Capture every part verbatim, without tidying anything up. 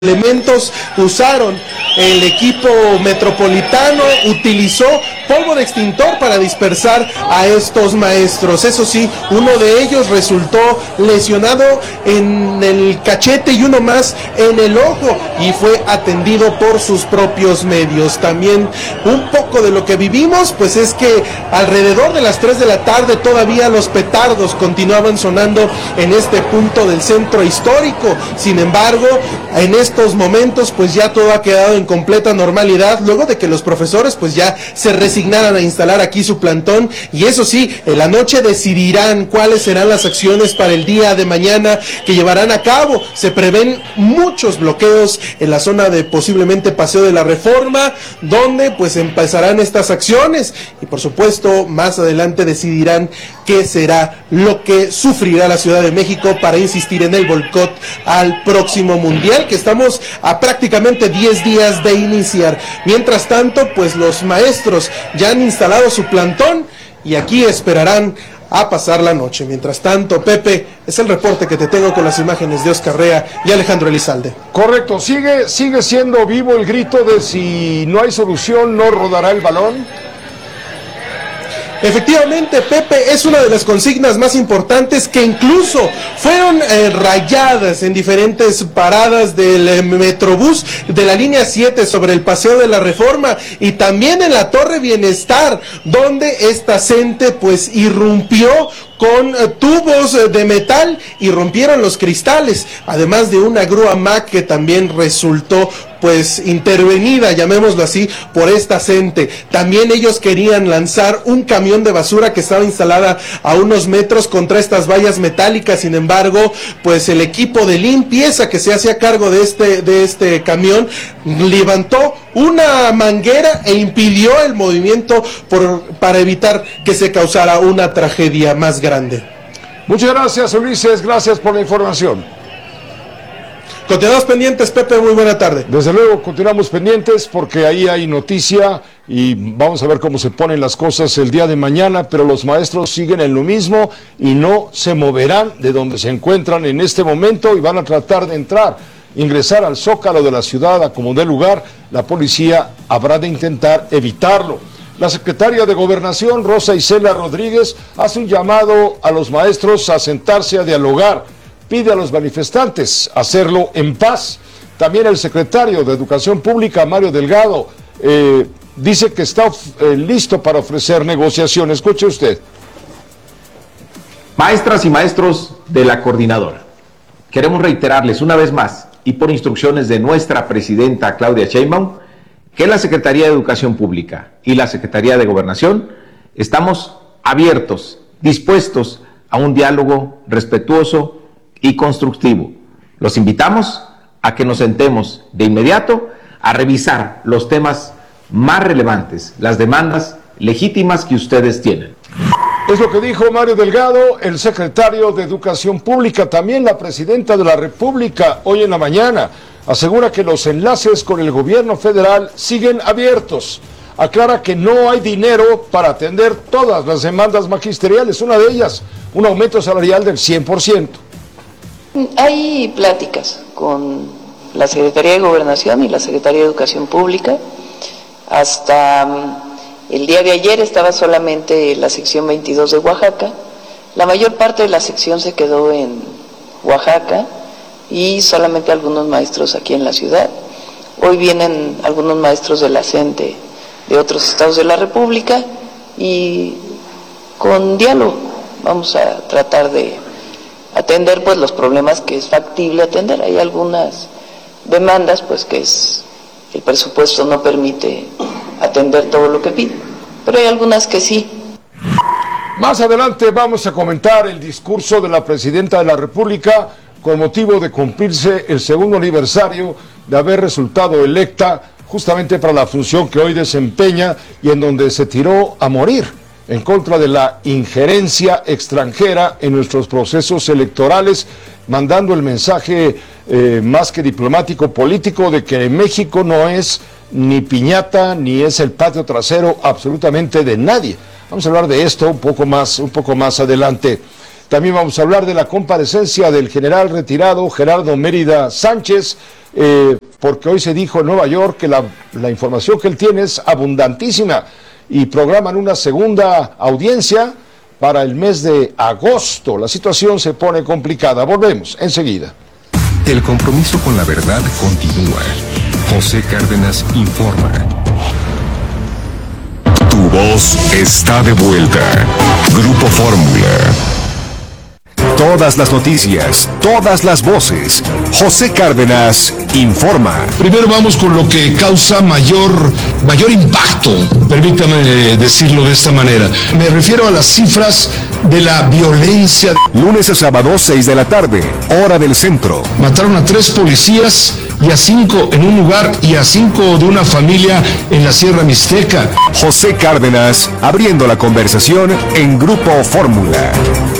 elementos usaron, el equipo metropolitano utilizó polvo de extintor para dispersar a estos maestros. Eso sí, uno de ellos resultó lesionado en el cachete y uno más en el ojo y fue atendido por sus propios medios. También un poco de lo que vivimos, pues es que alrededor de las tres de la tarde todavía los petardos continuaban sonando en este punto del centro histórico. Sin embargo, en estos momentos pues ya todo ha quedado en completa normalidad luego de que los profesores pues ya se resignaran a instalar aquí su plantón, y eso sí, en la noche decidirán cuáles serán las acciones para el día de mañana que llevarán a cabo. Se prevén muchos bloqueos en la zona de posiblemente Paseo de la Reforma, donde pues empezarán estas acciones y por supuesto más adelante decidirán qué será lo que sufrirá la Ciudad de México para insistir en el boicot al próximo Mundial, que estamos a prácticamente diez días de iniciar. Mientras tanto, pues los maestros ya han instalado su plantón y aquí esperarán a pasar la noche. Mientras tanto, Pepe, es el reporte que te tengo con las imágenes de Oscar Rea y Alejandro Elizalde. Correcto, sigue, sigue siendo vivo el grito de si no hay solución, no rodará el balón. Efectivamente, Pepe, es una de las consignas más importantes que incluso fueron eh, rayadas en diferentes paradas del eh, Metrobús de la línea siete sobre el Paseo de la Reforma y también en la Torre Bienestar, donde esta gente pues irrumpió con eh, tubos eh, de metal y rompieron los cristales, además de una grúa Mack que también resultó pues intervenida, llamémoslo así, por esta gente. También ellos querían lanzar un camión de basura que estaba instalada a unos metros contra estas vallas metálicas. Sin embargo, pues el equipo de limpieza que se hacía cargo de este, de este camión levantó una manguera e impidió el movimiento por, para evitar que se causara una tragedia más grande. Muchas gracias, Ulises, gracias por la información. Continuamos pendientes, Pepe, muy buena tarde. Desde luego, continuamos pendientes porque ahí hay noticia y vamos a ver cómo se ponen las cosas el día de mañana, pero los maestros siguen en lo mismo y no se moverán de donde se encuentran en este momento y van a tratar de entrar, ingresar al zócalo de la ciudad a como dé lugar. La policía habrá de intentar evitarlo. La secretaria de Gobernación, Rosa Isela Rodríguez, hace un llamado a los maestros a sentarse a dialogar. Pide a los manifestantes hacerlo en paz. También el secretario de Educación Pública, Mario Delgado, eh, dice que está eh, listo para ofrecer negociación. Escuche usted. Maestras y maestros de la coordinadora, queremos reiterarles una vez más y por instrucciones de nuestra presidenta Claudia Sheinbaum, que la Secretaría de Educación Pública y la Secretaría de Gobernación estamos abiertos, dispuestos a un diálogo respetuoso y constructivo. Los invitamos a que nos sentemos de inmediato a revisar los temas más relevantes, las demandas legítimas que ustedes tienen. Es lo que dijo Mario Delgado, el secretario de Educación Pública. También la presidenta de la República, hoy en la mañana, asegura que los enlaces con el gobierno federal siguen abiertos. Aclara que no hay dinero para atender todas las demandas magisteriales, una de ellas, un aumento salarial del cien por ciento. Hay pláticas con la Secretaría de Gobernación y la Secretaría de Educación Pública. Hasta el día de ayer estaba solamente la sección veintidós de Oaxaca. La mayor parte de la sección se quedó en Oaxaca y solamente algunos maestros aquí en la ciudad. Hoy vienen algunos maestros de la CENTE de otros estados de la República y con diálogo vamos a tratar de atender pues los problemas que es factible atender. Hay algunas demandas pues que es el presupuesto no permite atender todo lo que pide, pero hay algunas que sí. Más adelante vamos a comentar el discurso de la presidenta de la República con motivo de cumplirse el segundo aniversario de haber resultado electa justamente para la función que hoy desempeña y en donde se tiró a morir en contra de la injerencia extranjera en nuestros procesos electorales, mandando el mensaje eh, más que diplomático político de que México no es ni piñata ni es el patio trasero absolutamente de nadie. Vamos a hablar de esto un poco más, un poco más adelante. También vamos a hablar de la comparecencia del general retirado Gerardo Mérida Sánchez, eh, porque hoy se dijo en Nueva York que la, la información que él tiene es abundantísima y programan una segunda audiencia para el mes de agosto. La situación se pone complicada. Volvemos enseguida. El compromiso con la verdad continúa. José Cárdenas informa. Tu voz está de vuelta. Grupo Fórmula. Todas las noticias, todas las voces. José Cárdenas informa. Primero vamos con lo que causa mayor, mayor impacto, permítame decirlo de esta manera. Me refiero a las cifras de la violencia. Lunes a sábado, seis de la tarde, hora del centro. Mataron a tres policías y a cinco en un lugar y a cinco de una familia en la Sierra Mixteca. José Cárdenas abriendo la conversación en Grupo Fórmula.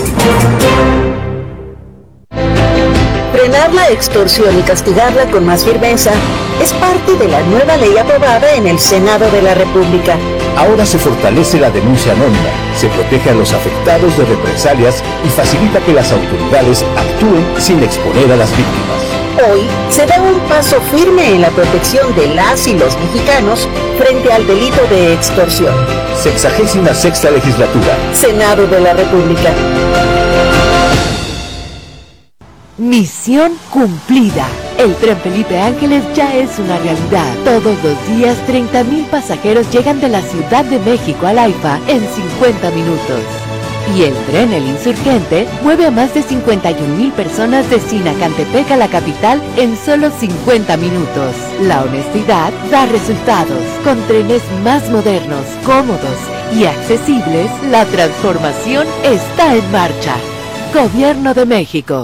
Frenar la extorsión y castigarla con más firmeza es parte de la nueva ley aprobada en el Senado de la República. Ahora se fortalece la denuncia anónima, se protege a los afectados de represalias y facilita que las autoridades actúen sin exponer a las víctimas. Hoy se da un paso firme en la protección de las y los mexicanos frente al delito de extorsión. Sexagésima sexta legislatura. Senado de la República. Misión cumplida. El tren Felipe Ángeles ya es una realidad. Todos los días treinta mil pasajeros llegan de la Ciudad de México al AIFA en cincuenta minutos. Y el tren El Insurgente mueve a más de cincuenta y un mil personas de Sinacantepec a la capital en solo cincuenta minutos. La honestidad da resultados. Con trenes más modernos, cómodos y accesibles, la transformación está en marcha. Gobierno de México.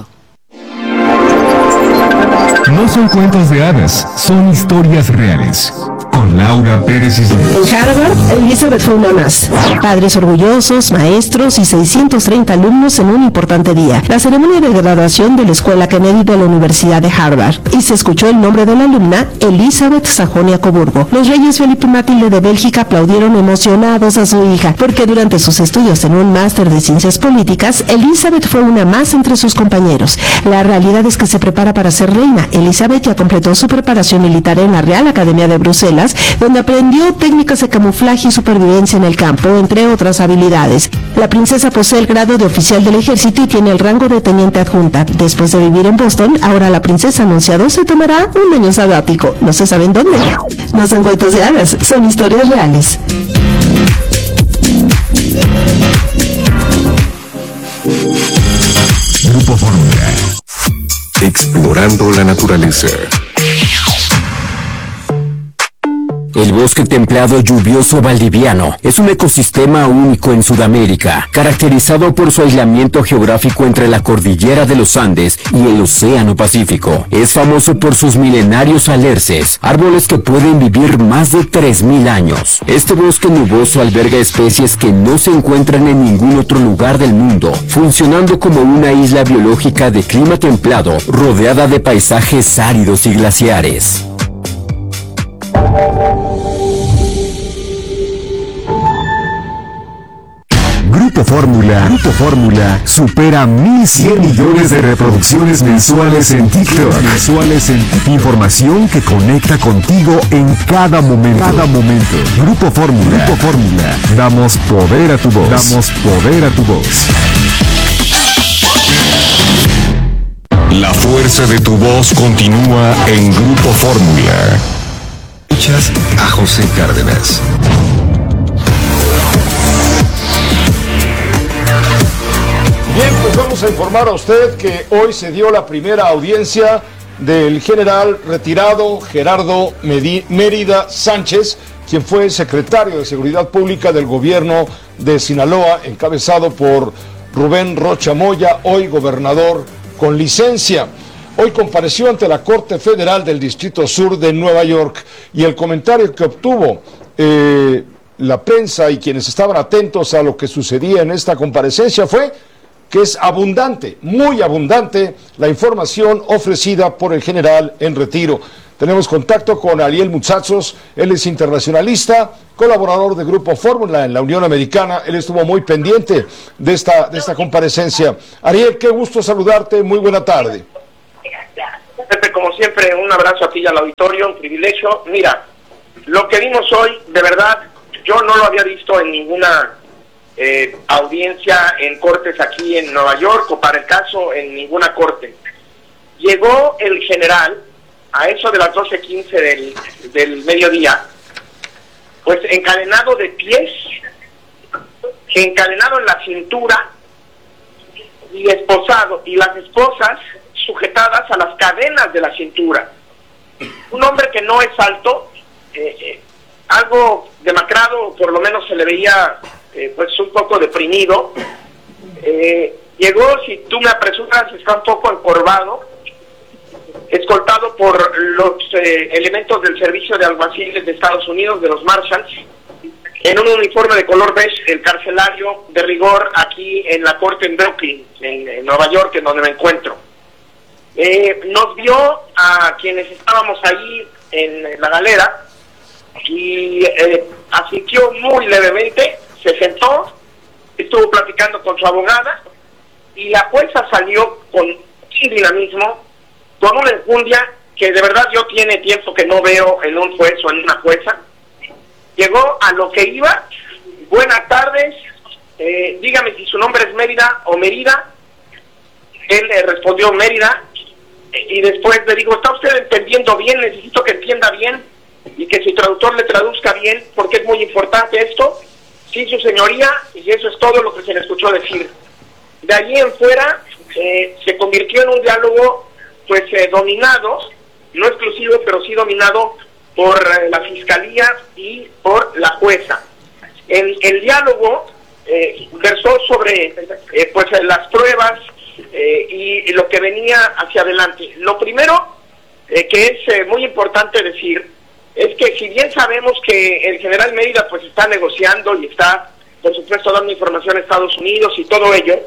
No son cuentos de hadas, son historias reales. Con Laura Pérez Isla. En Harvard, Elizabeth fue una más. Padres orgullosos, maestros y seiscientos treinta alumnos en un importante día. La ceremonia de graduación de la Escuela Kennedy de la Universidad de Harvard. Y se escuchó el nombre de la alumna, Elizabeth Sajonia Coburgo. Los reyes Felipe y Matilde de Bélgica aplaudieron emocionados a su hija, porque durante sus estudios en un máster de ciencias políticas, Elizabeth fue una más entre sus compañeros. La realidad es que se prepara para ser reina. Elizabeth ya completó su preparación militar en la Real Academia de Bruselas, donde aprendió técnicas de camuflaje y supervivencia en el campo, entre otras habilidades. La princesa posee el grado de oficial del ejército y tiene el rango de teniente adjunta. Después de vivir en Boston, ahora la princesa anunciado se tomará un año sabático. No se saben dónde. No son cuentos de hadas, son historias reales. Grupo Fórmula. Explorando la naturaleza. El bosque templado lluvioso valdiviano es un ecosistema único en Sudamérica, caracterizado por su aislamiento geográfico entre la cordillera de los Andes y el Océano Pacífico. Es famoso por sus milenarios alerces, árboles que pueden vivir más de tres mil años. Este bosque nuboso alberga especies que no se encuentran en ningún otro lugar del mundo, funcionando como una isla biológica de clima templado, rodeada de paisajes áridos y glaciares. Grupo Fórmula, Grupo Fórmula supera mil cien millones de reproducciones mensuales en TikTok. Mensuales en información que conecta contigo en cada momento. Cada momento. Grupo Fórmula, Grupo Fórmula. Damos poder a tu voz. Damos poder a tu voz. La fuerza de tu voz continúa en Grupo Fórmula. Escuchas a José Cárdenas. Bien, pues vamos a informar a usted que hoy se dio la primera audiencia del general retirado Gerardo Mérida Sánchez, quien fue secretario de Seguridad Pública del gobierno de Sinaloa, encabezado por Rubén Rocha Moya, hoy gobernador con licencia. Hoy compareció ante la Corte Federal del Distrito Sur de Nueva York y el comentario que obtuvo eh, la prensa y quienes estaban atentos a lo que sucedía en esta comparecencia fue que es abundante, muy abundante, la información ofrecida por el general en retiro. tenemos contacto con Ariel Mutsatsos, él es internacionalista, colaborador de Grupo Fórmula en la Unión Americana. Él estuvo muy pendiente de esta, de esta comparecencia. Ariel, qué gusto saludarte, muy buena tarde. Pepe, como siempre, un abrazo a ti y al auditorio, un privilegio. Mira, lo que vimos hoy, de verdad, yo no lo había visto en ninguna eh, audiencia en cortes aquí en Nueva York, o para el caso, en ninguna corte. Llegó el general a eso de las doce quince del, del mediodía, pues encadenado de pies, encadenado en la cintura y esposado, y las esposas sujetadas a las cadenas de la cintura. Un hombre que no es alto, eh, eh, algo demacrado, por lo menos se le veía eh, pues un poco deprimido. Eh, llegó, si tú me apresuras, está un poco encorvado, escoltado por los eh, elementos del servicio de alguaciles de Estados Unidos, de los Marshals, en un uniforme de color beige, el carcelario de rigor aquí en la corte en Brooklyn, en, en Nueva York, en donde me encuentro. Eh, nos vio a quienes estábamos ahí en la galera y eh, asistió muy levemente, se sentó, estuvo platicando con su abogada y la jueza salió con un dinamismo, con una enjundia que de verdad yo tiene tiempo que no veo en un juez o en una jueza. Llegó a lo que iba. Buenas tardes, eh, dígame si su nombre es Mérida o Mérida. Él le respondió Mérida, y después le digo, ¿está usted entendiendo bien? Necesito que entienda bien y que su traductor le traduzca bien, porque es muy importante esto. Sí, su señoría, y eso es todo lo que se le escuchó decir. De allí en fuera eh, se convirtió en un diálogo pues eh, dominado, no exclusivo, pero sí dominado por eh, la fiscalía y por la jueza. El, el diálogo eh, versó sobre eh, pues las pruebas eh, y, y lo que venía hacia adelante. Lo primero eh, que es eh, muy importante decir es que si bien sabemos que el general Mérida pues está negociando y está por supuesto dando información a Estados Unidos y todo ello,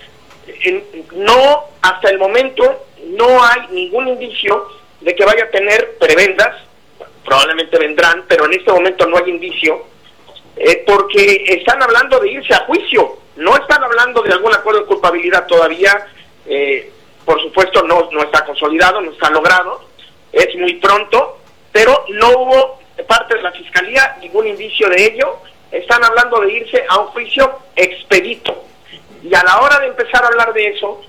eh, no, hasta el momento no hay ningún indicio de que vaya a tener prebendas. Probablemente vendrán, pero en este momento no hay indicio, eh, porque están hablando de irse a juicio, no están hablando de algún acuerdo de culpabilidad todavía. Eh, por supuesto no, no está consolidado, no está logrado, es muy pronto, pero no hubo de parte de la fiscalía ningún indicio de ello. Están hablando de irse a un juicio expedito, y a la hora de empezar a hablar de eso,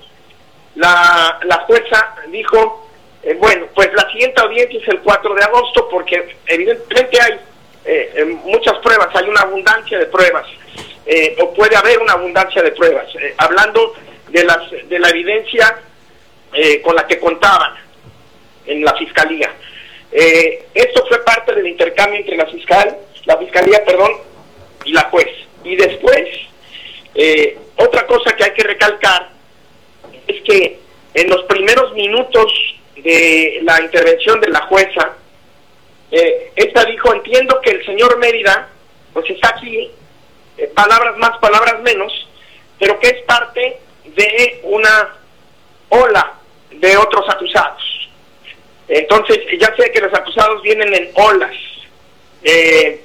la, la jueza dijo, eh, bueno, pues la siguiente audiencia es el cuatro de agosto, porque evidentemente hay eh, muchas pruebas, hay una abundancia de pruebas, eh, o puede haber una abundancia de pruebas, eh, hablando de, las, de la evidencia eh, con la que contaban en la fiscalía. Eh, esto fue parte del intercambio entre la fiscal, la fiscalía, perdón, y la juez. Y después, eh, otra cosa que hay que recalcar es que en los primeros minutos de la intervención de la jueza, eh, esta dijo, entiendo que el señor Mérida pues está aquí, eh, palabras más, palabras menos, pero que es parte de una ola de otros acusados. Entonces, ya sé que los acusados vienen en olas, eh,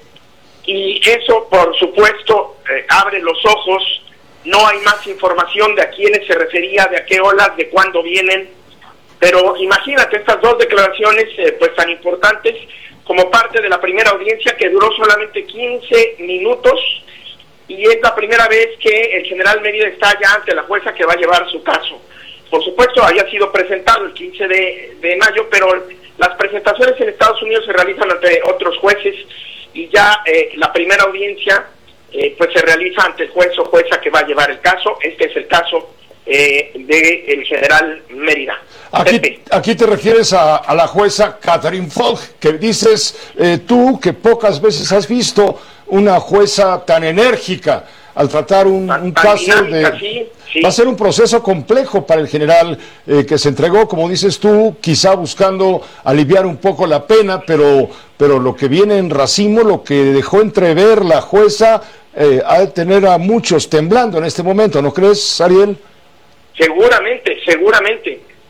y eso, por supuesto, eh, abre los ojos. No hay más información de a quiénes se refería, de a qué olas, de cuándo vienen. Pero imagínate estas dos declaraciones eh, pues tan importantes como parte de la primera audiencia, que duró solamente quince minutos, y es la primera vez que el general Mérida está ya ante la jueza que va a llevar su caso. Por supuesto, había sido presentado el quince de mayo, pero las presentaciones en Estados Unidos se realizan ante otros jueces, y ya eh, la primera audiencia eh, pues se realiza ante el juez o jueza que va a llevar el caso. Este es el caso eh, del general Mérida. Aquí, aquí te refieres a, a la jueza Catherine Falk, que dices eh, tú que pocas veces has visto una jueza tan enérgica al tratar un, un caso de... Sí, sí. Va a ser un proceso complejo para el general eh, que se entregó, como dices tú, quizá buscando aliviar un poco la pena, pero, pero lo que viene en racimo, lo que dejó entrever la jueza, eh, ha de tener a muchos temblando en este momento, ¿no crees, Ariel? Seguramente, seguramente.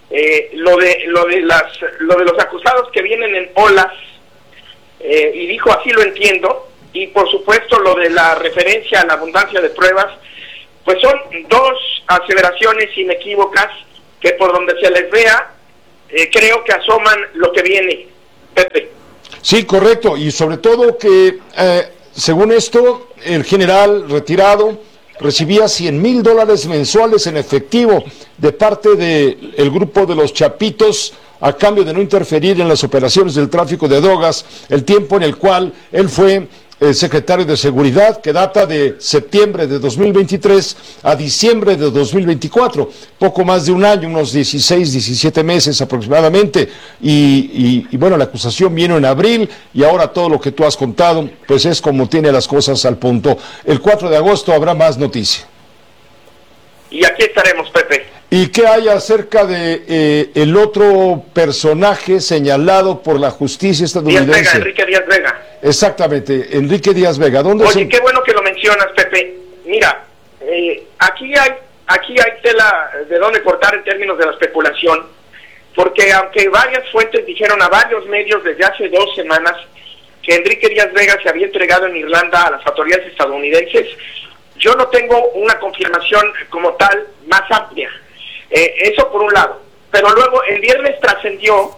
eh, lo de lo de las lo de los acusados que vienen en olas, eh, y dijo así lo entiendo, y por supuesto lo de la referencia a la abundancia de pruebas, pues son dos aseveraciones inequívocas que por donde se les vea, eh, creo que asoman lo que viene, Pepe. Sí, correcto, y sobre todo que, eh, según esto, el general retirado recibía cien mil dólares mensuales en efectivo de parte del grupo de los Chapitos a cambio de no interferir en las operaciones del tráfico de drogas, el tiempo en el cual él fue el secretario de Seguridad, que data de septiembre de dos mil veintitrés a diciembre de dos mil veinticuatro, poco más de un año, unos dieciséis, diecisiete meses aproximadamente, y, y, y bueno, la acusación vino en abril, y ahora todo lo que tú has contado, pues es como tiene las cosas al punto. El cuatro de agosto habrá más noticia. Y aquí estaremos, Pepe. ¿Y qué hay acerca de eh, el otro personaje señalado por la justicia estadounidense? Díaz Vega, Enrique Díaz Vega. Exactamente, Enrique Díaz Vega. ¿Dónde Oye, se... qué bueno que lo mencionas, Pepe. Mira, eh, aquí hay aquí hay tela de dónde cortar en términos de la especulación, porque aunque varias fuentes dijeron a varios medios desde hace dos semanas que Enrique Díaz Vega se había entregado en Irlanda a las autoridades estadounidenses, yo no tengo una confirmación como tal más amplia. Eh, eso por un lado. Pero luego el viernes trascendió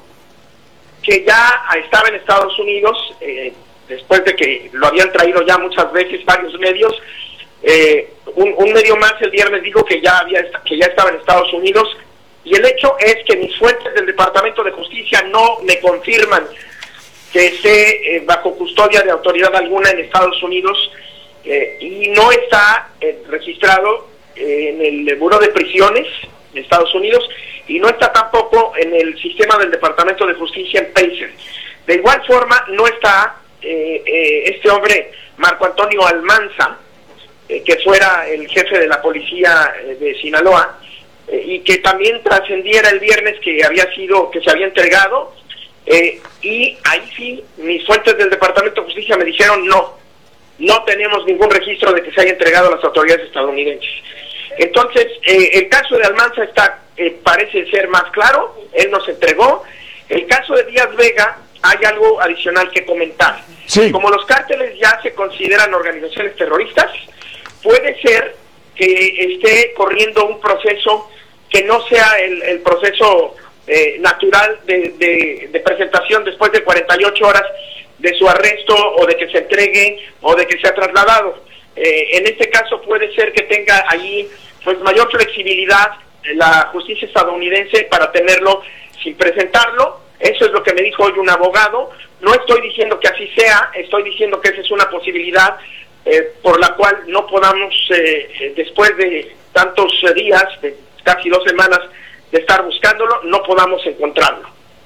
que ya estaba en Estados Unidos, eh, después de que lo habían traído ya muchas veces varios medios. Eh, un, un medio más el viernes dijo que ya había que ya estaba en Estados Unidos, y el hecho es que mis fuentes del Departamento de Justicia no me confirman que esté eh, bajo custodia de autoridad alguna en Estados Unidos, eh, y no está eh, registrado eh, en el Buró de Prisiones de Estados Unidos, y no está tampoco en el sistema del Departamento de Justicia en Pacer. De igual forma no está eh, eh, este hombre Marco Antonio Almanza, eh, que fuera el jefe de la policía eh, de Sinaloa, eh, y que también trascendiera el viernes que había sido, que se había entregado, eh, y ahí sí mis fuentes del Departamento de Justicia me dijeron no, no tenemos ningún registro de que se haya entregado a las autoridades estadounidenses. Entonces, eh, el caso de Almanza está, eh, parece ser más claro, él nos entregó. El caso de Díaz Vega, hay algo adicional que comentar. Sí. Como los cárteles ya se consideran organizaciones terroristas, puede ser que esté corriendo un proceso que no sea el, el proceso eh, natural de, de, de presentación después de cuarenta y ocho horas de su arresto, o de que se entregue, o de que sea trasladado. Eh, en este caso puede ser que tenga allí pues mayor flexibilidad la justicia estadounidense para tenerlo sin presentarlo. Eso es lo que me dijo hoy un abogado. No estoy diciendo que así sea, estoy diciendo que esa es una posibilidad eh, por la cual no podamos, eh, después de tantos eh, días, de casi dos semanas de estar buscándolo, no podamos encontrarlo.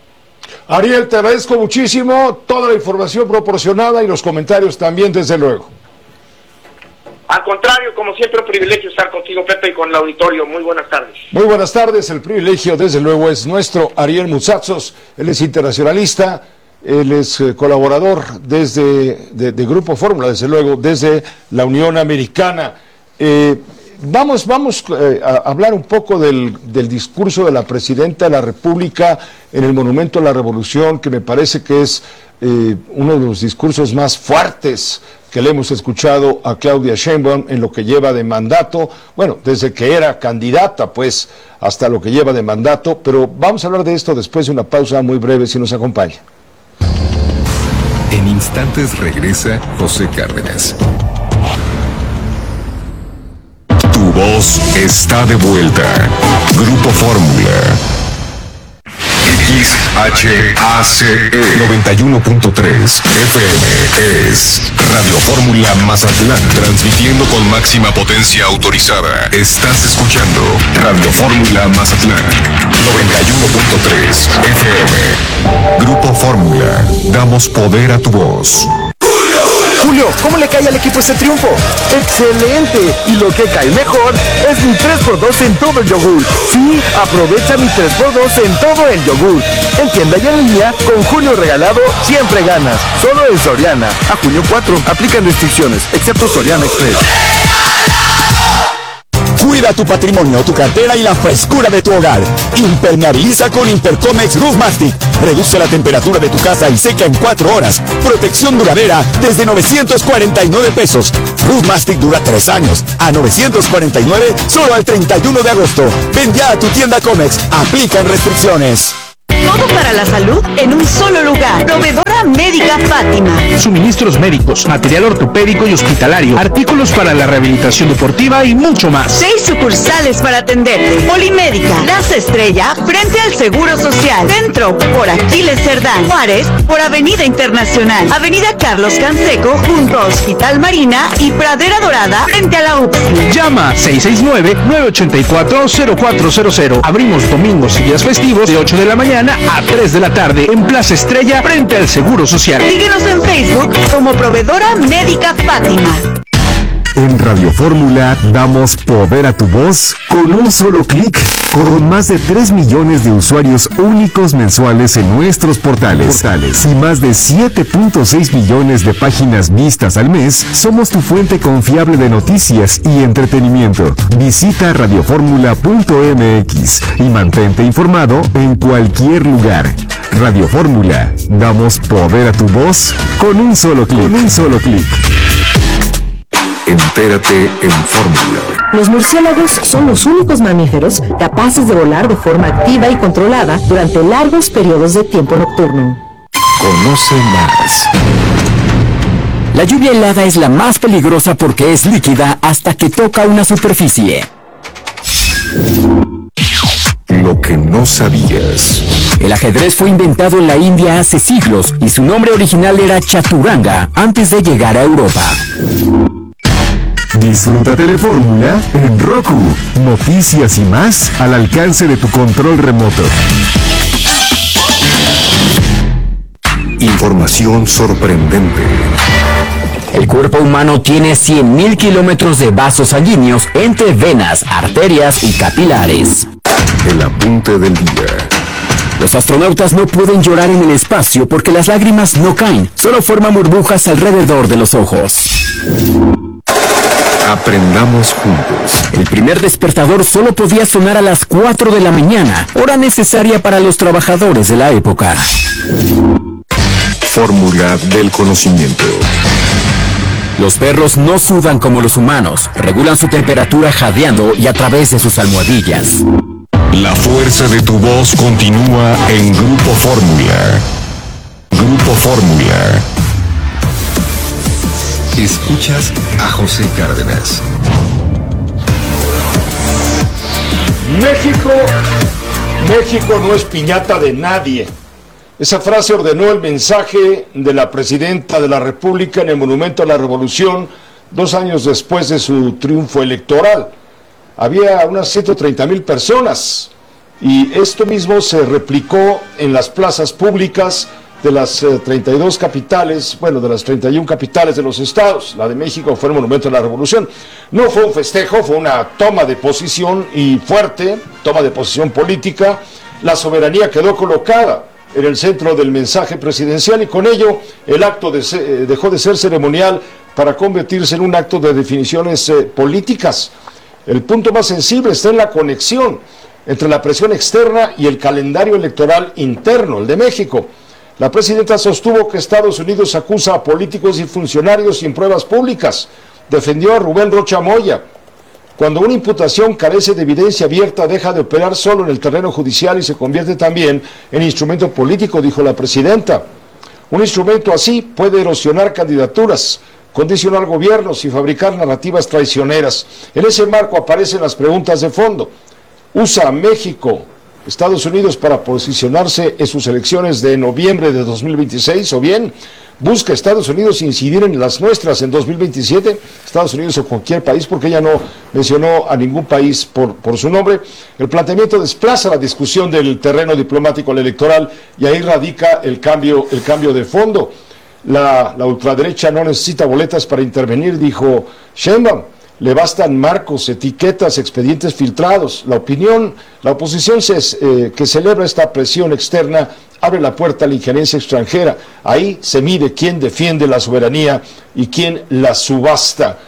Ariel, te agradezco muchísimo toda la información proporcionada y los comentarios también, desde luego. Al contrario, como siempre, un privilegio estar contigo, Pepe, y con el auditorio. Muy buenas tardes. Muy buenas tardes, el privilegio desde luego es nuestro. Ariel Moutsatsos, él es internacionalista, él es eh, colaborador desde de, de Grupo Fórmula, desde luego, desde la Unión Americana. Eh, vamos vamos eh, a hablar un poco del, del discurso de la Presidenta de la República en el Monumento a la Revolución, que me parece que es eh, uno de los discursos más fuertes que le hemos escuchado a Claudia Sheinbaum en lo que lleva de mandato, bueno, desde que era candidata, pues, hasta lo que lleva de mandato, pero vamos a hablar de esto después de una pausa muy breve, si nos acompaña. En instantes regresa José Cárdenas. Tu voz está de vuelta. Grupo Fórmula. X H A C E noventa y uno punto tres F M es Radio Fórmula Mazatlán, transmitiendo con máxima potencia autorizada. Estás escuchando Radio Fórmula Mazatlán noventa y uno punto tres F M. Grupo Fórmula, damos poder a tu voz. Julio, ¿cómo le cae al equipo ese triunfo? ¡Excelente! Y lo que cae mejor es mi tres por dos en todo el yogur. Sí, aprovecha mi tres por dos en todo el yogur. En tienda y en línea, con Julio regalado, siempre ganas. Solo en Soriana. A junio cuatro, aplican restricciones, excepto Soriana Express. Cuida tu patrimonio, tu cartera y la frescura de tu hogar. Impermeabiliza con Impercomex Roof Mastic. Reduce la temperatura de tu casa y seca en cuatro horas. Protección duradera desde novecientos cuarenta y nueve pesos. Roof Mastic dura tres años. A novecientos cuarenta y nueve solo al treinta y uno de agosto. Ven ya a tu tienda Comex. Aplican restricciones. Todo para la salud en un solo lugar. Proveedora Médica Fátima. Suministros médicos, material ortopédico y hospitalario, artículos para la rehabilitación deportiva y mucho más. Seis sucursales para atenderte. Polimédica, Plaza Estrella, frente al Seguro Social. Centro, por Aquiles Cerdán. Juárez, por Avenida Internacional. Avenida Carlos Canseco, junto a Hospital Marina y Pradera Dorada, frente a la U P S I. Llama seis seis nueve, nueve ocho cuatro, cero cuatro cero cero. Abrimos domingos y días festivos de ocho de la mañana a tres de la tarde en Plaza Estrella frente al Seguro Social. Síguenos en Facebook como Proveedora Médica Fátima. En Radio Fórmula damos poder a tu voz con un solo clic. Con más de tres millones de usuarios únicos mensuales en nuestros portales. portales y más de siete punto seis millones de páginas vistas al mes, somos tu fuente confiable de noticias y entretenimiento. Visita radioformula punto m x y mantente informado en cualquier lugar. Radio Fórmula, damos poder a tu voz con un solo clic. Con un solo clic. Entérate en Fórmula. Los murciélagos son los únicos mamíferos capaces de volar de forma activa y controlada durante largos periodos de tiempo nocturno. Conoce más. La lluvia helada es la más peligrosa porque es líquida hasta que toca una superficie. Lo que no sabías. El ajedrez fue inventado en la India hace siglos y su nombre original era Chaturanga antes de llegar a Europa. Disfruta Telefórmula en Roku. Noticias y más al alcance de tu control remoto. Información sorprendente. El cuerpo humano tiene cien mil kilómetros de vasos sanguíneos entre venas, arterias y capilares. El apunte del día. Los astronautas no pueden llorar en el espacio porque las lágrimas no caen, solo forman burbujas alrededor de los ojos. Aprendamos juntos. El primer despertador solo podía sonar a las cuatro de la mañana, hora necesaria para los trabajadores de la época. Fórmula del conocimiento. Los perros no sudan como los humanos, regulan su temperatura jadeando y a través de sus almohadillas. La fuerza de tu voz continúa en Grupo Fórmula. Grupo Fórmula. Escuchas a José Cárdenas. México, México no es piñata de nadie. Esa frase ordenó el mensaje de la presidenta de la República en el Monumento a la Revolución dos años después de su triunfo electoral. Había unas ciento treinta mil personas y esto mismo se replicó en las plazas públicas de las eh, treinta y dos capitales, bueno, de las treinta y una capitales de los estados. La de México fue el Monumento a la Revolución. No fue un festejo, fue una toma de posición y fuerte, toma de posición política. La soberanía quedó colocada en el centro del mensaje presidencial y con ello el acto de se, eh, dejó de ser ceremonial para convertirse en un acto de definiciones eh, políticas. El punto más sensible está en la conexión entre la presión externa y el calendario electoral interno, el de México. La presidenta sostuvo que Estados Unidos acusa a políticos y funcionarios sin pruebas públicas. Defendió a Rubén Rocha Moya. Cuando una imputación carece de evidencia abierta, deja de operar solo en el terreno judicial y se convierte también en instrumento político, dijo la presidenta. Un instrumento así puede erosionar candidaturas, condicionar gobiernos y fabricar narrativas traicioneras. En ese marco aparecen las preguntas de fondo. ¿Usa México Estados Unidos para posicionarse en sus elecciones de noviembre de dos mil veintiséis, o bien busca Estados Unidos incidir en las nuestras en dos mil veintisiete, Estados Unidos o cualquier país, porque ella no mencionó a ningún país por, por su nombre? El planteamiento desplaza la discusión del terreno diplomático al electoral y ahí radica el cambio, el cambio de fondo. La, la ultraderecha no necesita boletas para intervenir, dijo Sheinbaum. Le bastan marcos, etiquetas, expedientes filtrados. La opinión, la oposición se, eh, que celebra esta presión externa abre la puerta a la injerencia extranjera. Ahí se mide quién defiende la soberanía y quién la subasta.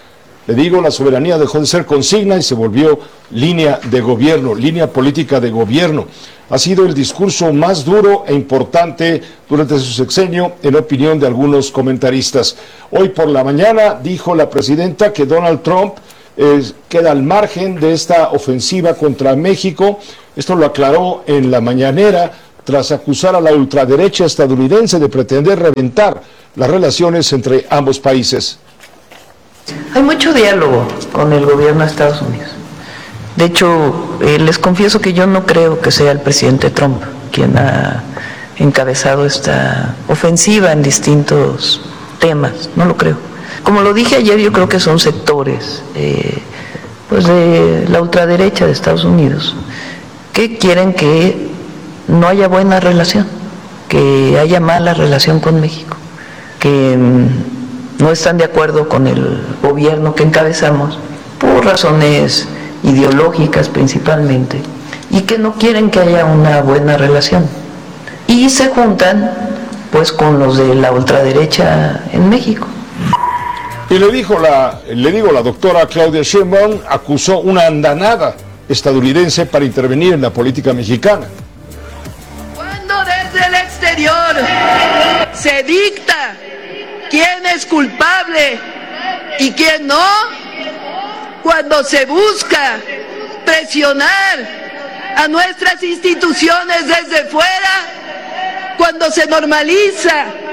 Le digo, la soberanía dejó de ser consigna y se volvió línea de gobierno, línea política de gobierno. Ha sido el discurso más duro e importante durante su sexenio, en opinión de algunos comentaristas. Hoy por la mañana dijo la presidenta que Donald Trump eh, queda al margen de esta ofensiva contra México. Esto lo aclaró en la mañanera tras acusar a la ultraderecha estadounidense de pretender reventar las relaciones entre ambos países. Hay mucho diálogo con el gobierno de Estados Unidos. De hecho, eh, les confieso que yo no creo que sea el presidente Trump quien ha encabezado esta ofensiva en distintos temas, no lo creo. Como lo dije ayer, yo creo que son sectores eh, pues de la ultraderecha de Estados Unidos que quieren que no haya buena relación, que haya mala relación con México, que mmm, no están de acuerdo con el gobierno que encabezamos por razones ideológicas principalmente, y que no quieren que haya una buena relación, y se juntan pues con los de la ultraderecha en México. Y le dijo la, le digo, la doctora Claudia Sheinbaum acusó una andanada estadounidense para intervenir en la política mexicana. Cuando desde el exterior se dicta quién es culpable y quién no, cuando se busca presionar a nuestras instituciones desde fuera, cuando se normaliza